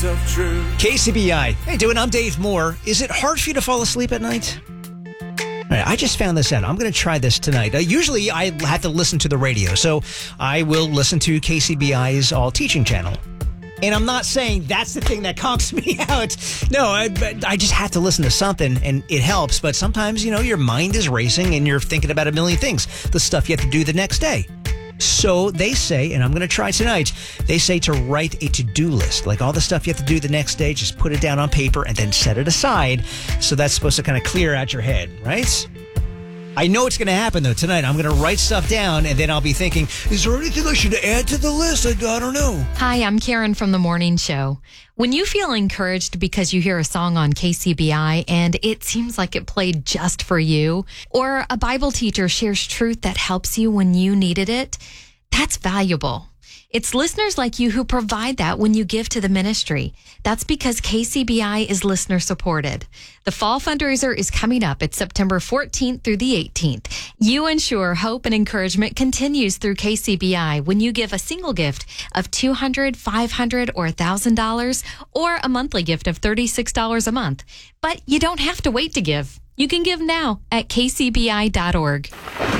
of truth. KCBI. Hey, doing? I'm Dave Moore. Is it hard for you to fall asleep at night? All right, I just found this out. I'm going to try this tonight. Usually I have to listen to the radio, so I will listen to KCBI's All Teaching channel. And I'm not saying that's the thing that conks me out. No, I just have to listen to something, and it helps. But sometimes, your mind is racing, and you're thinking about a million things. The stuff you have to do the next day. So they say, and I'm going to try tonight, they say to write a to-do list. Like all the stuff you have to do the next day, just put it down on paper and then set it aside. So that's supposed to kind of clear out your head, right? I know it's going to happen, though, tonight. I'm going to write stuff down, and then I'll be thinking, is there anything I should add to the list? I don't know. Hi, I'm Karen from The Morning Show. When you feel encouraged because you hear a song on KCBI and it seems like it played just for you, or a Bible teacher shares truth that helps you when you needed it, that's valuable. It's listeners like you who provide that when you give to the ministry. That's because KCBI is listener supported. The fall fundraiser is coming up. It's September 14th through the 18th. You ensure hope and encouragement continues through KCBI when you give a single gift of $200, $500, or $1,000, or a monthly gift of $36 a month. But you don't have to wait to give. You can give now at kcbi.org.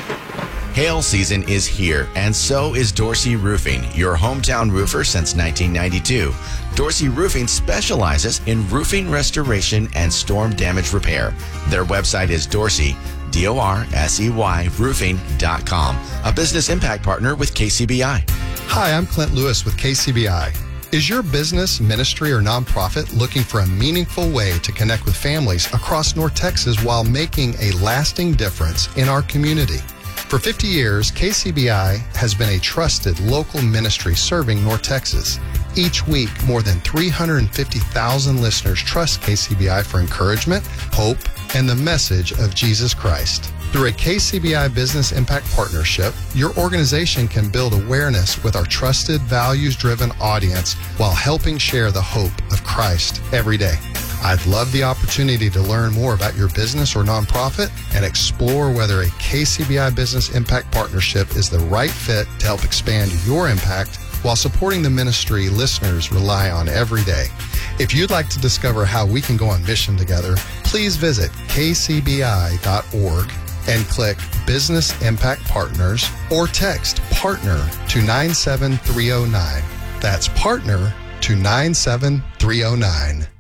Hail season is here, and so is Dorsey Roofing, your hometown roofer since 1992. Dorsey Roofing specializes in roofing restoration and storm damage repair. Their website is Dorsey, D-O-R-S-E-Y, roofing.com, a business impact partner with KCBI. Hi, I'm Clint Lewis with KCBI. Is your business, ministry, or nonprofit looking for a meaningful way to connect with families across North Texas while making a lasting difference in our community? For 50 years, KCBI has been a trusted local ministry serving North Texas. Each week, more than 350,000 listeners trust KCBI for encouragement, hope, and the message of Jesus Christ. Through a KCBI Business Impact Partnership, your organization can build awareness with our trusted, values-driven audience while helping share the hope of Christ every day. I'd love the opportunity to learn more about your business or nonprofit and explore whether a KCBI Business Impact Partnership is the right fit to help expand your impact while supporting the ministry listeners rely on every day. If you'd like to discover how we can go on mission together, please visit kcbi.org and click Business Impact Partners or text PARTNER to 97309. That's PARTNER to 97309.